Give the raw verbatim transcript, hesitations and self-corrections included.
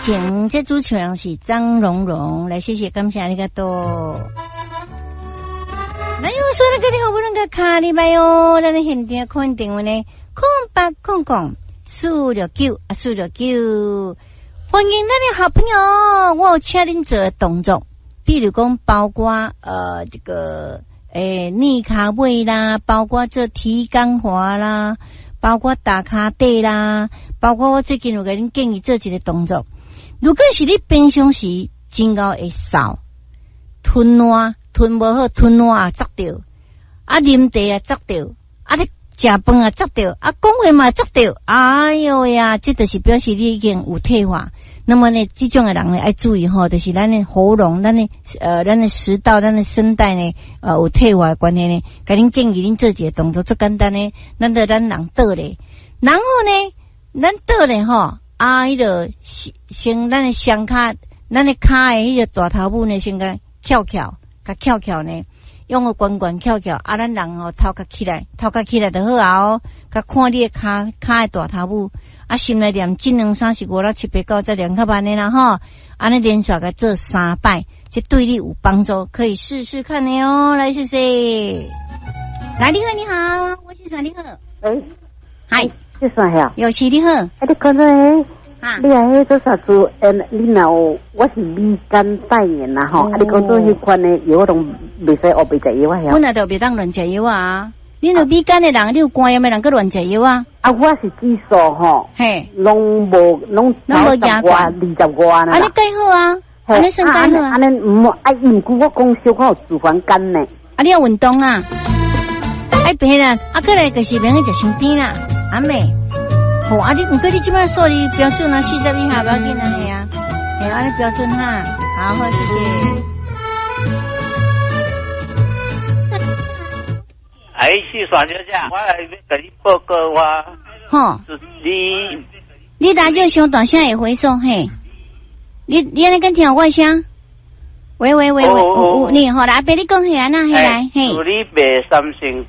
情，这主持人是张蓉蓉，来谢谢感谢你个多。那又说那个你好不能个卡哩拜哟，咱的现场肯定为呢，空八空空四六九啊四六九，欢迎咱的好朋友，我有请恁做动作，比如讲包括呃这个诶逆卡位啦，包括做提肛滑啦。包括打卡底啦，包括我最近有给恁建议做一个动作。如果是你平常时真够会扫，吞烂吞无好，吞烂啊砸掉，啊啉茶啊砸掉，啊你食饭啊砸掉，啊讲话嘛砸掉，哎哟呀，这就是表示你已经有退化。那么呢，这种的人呢，要注意吼，就是咱的喉咙、咱的呃、咱的食道、咱的声带呢，呃，有退化的关系呢。甲恁建议恁做一个动作，最简单呢，咱得咱人倒咧，然后呢，咱倒咧吼，啊，迄个先咱的双骹，咱的骹的迄个大头部呢，先甲翘翘，甲翘翘呢，用个关关翘翘，啊，咱人吼头壳起来，头壳起来就好啊哦，甲看你的骹骹的大头部。啊，心内念一两三四五六七八九，再念较慢的啦吼。安尼连续个做三摆，这对你有帮助，可以试试看的哦。来试试。来，你好，你好，我是啥？你好。 诶， 嗨， 是啥呀？ 有事你好。 啊，你讲到诶， 啊， 你啊，迄做啥做？诶，你若有，我是米干代言啦吼。啊，你讲做迄款的药，我都袂使学袂食药啊。 本来就别当乱食药啊。你有米干的人，你有肝炎的人，佮乱食药啊？ 啊，我是激素吼， 嘿， 拢无拢拢无牙挂二十外啦。 啊，你改好啊，安尼算改好啊。 安尼唔啊，毋过我讲小可有脂肪肝呢。 啊，你要运动啊，哎，别啦，啊，过来就是免去食伤甜啦，阿妹。好啊，你毋过你即摆数字标准啊，四十以下不要紧啊，系啊，系安尼标准哈。好，好，谢谢。 哎，是算小姐，我来要给你报告我。 吼， 你你打就伤大声会回送嘿。你你安尼跟听我声。喂喂喂喂，有有你好啦，阿伯你讲嘿安那嘿来嘿。 你卖三星。